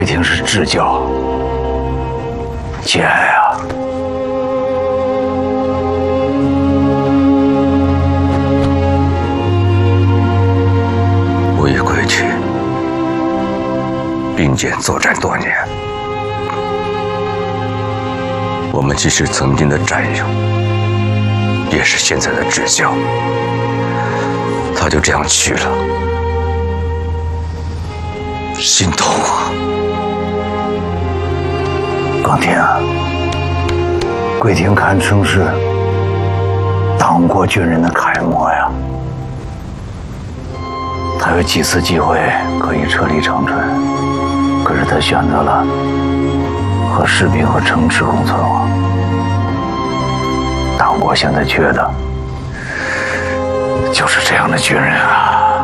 一定是至交，节哀啊！ 我与归去并肩作战多年，我们既是曾经的战友，也是现在的至交。他就这样去了，心痛啊！ 广廷啊，桂廷堪称是党国军人的楷模呀。他有几次机会可以撤离长春，可是他选择了和士兵和城池共存亡。党国现在缺的就是这样的军人啊！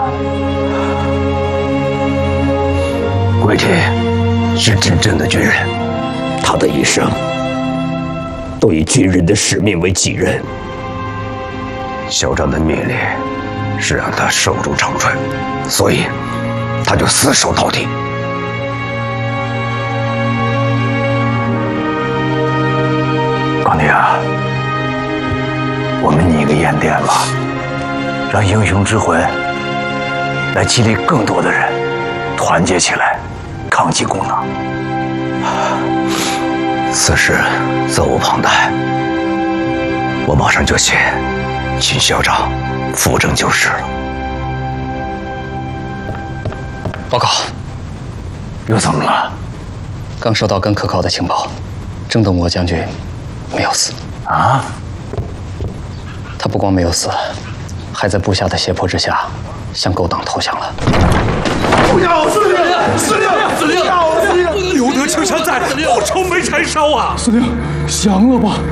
桂廷是真正的军人，他的一生都以军人的使命为己任。校长的命令是让他守住长春，所以他就死守到底。 广廷啊，我们拟一个演练吧，让英雄之魂来激励更多的人团结起来，抗击共党。 此事责无旁贷，我马上就请校长扶正就事了。 报告， 又怎么了？ 刚收到更可靠的情报，郑东国将军没有死啊！ 他不光没有死，还在部下的胁迫之下向狗党投降了。 不要！司令！司令！司令！司令！留得青山在，不愁没柴烧啊！ 司令，降了吧？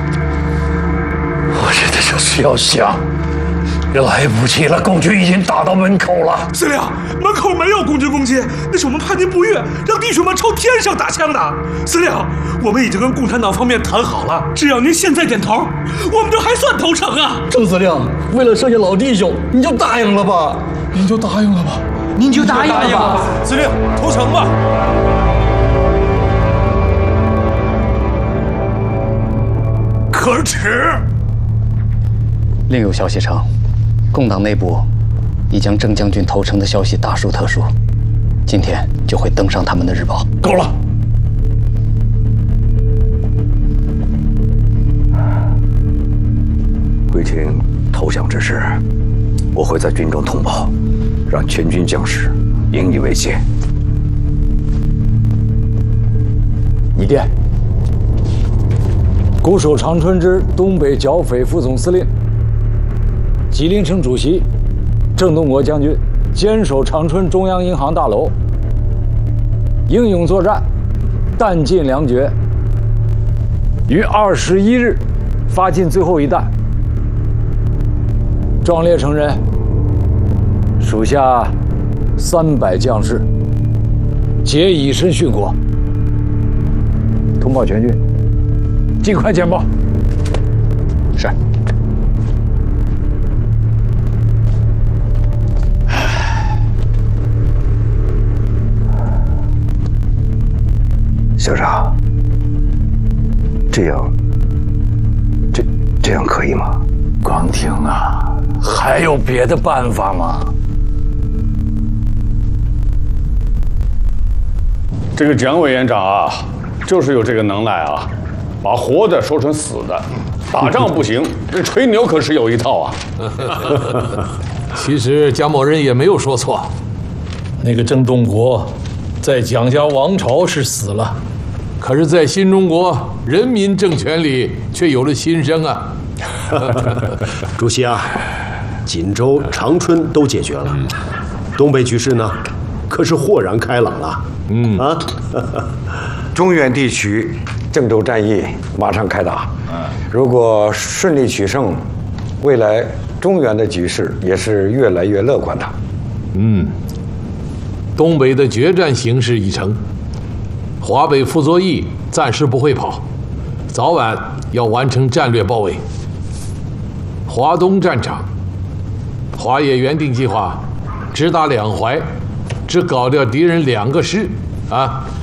我觉得就是要降，来不及了，共军已经打到门口了。 司令，门口没有共军攻击，那是我们叛军不悦，让弟兄们朝天上打枪的。司令，我们已经跟共产党方面谈好了，只要您现在点头，我们这还算投诚啊！ 郑司令，为了剩下老弟兄，你就答应了吧？您就答应了吧？ 您就答应了吧？ 司令，投诚吧。可耻！ 另有消息称，共党内部已将郑将军投诚的消息大书特书，今天就会登上他们的日报。 够了！ 桂廷投降之事，我会在军中通报，让全军将士引以为戒。 拟电：固守长春之东北剿匪副总司令、吉林省主席郑东国将军坚守长春中央银行大楼，英勇作战，弹尽粮绝，于21日发进最后一弹，壮烈成人，属下300将士，皆以身殉国。通报全军，尽快简报。 是。 校长，这样可以吗？ 广廷啊，还有别的办法吗？ 这个蒋委员长啊，就是有这个能耐啊，把活的说成死的。打仗不行，这吹牛可是有一套啊。 其实蒋某人也没有说错， 那个郑东国，在蒋家王朝是死了， 可是，在新中国人民政权里却有了新生啊！ 主席啊，锦州、长春都解决了，东北局势呢，可是豁然开朗了。 中原地区郑州战役马上开打，如果顺利取胜，未来中原的局势也是越来越乐观的。 东北的决战形势已成，华北傅作义暂时不会跑，早晚要完成战略包围。华东战场，华野原定计划，只打两淮，只搞掉敌人2个师， 啊。